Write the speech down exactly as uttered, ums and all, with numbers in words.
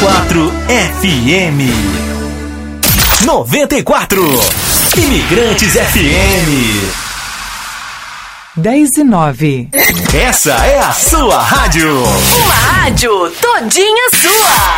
quatro F M. noventa e quatro Imigrantes F M. dez e nove. Essa é a sua rádio. Uma rádio todinha sua.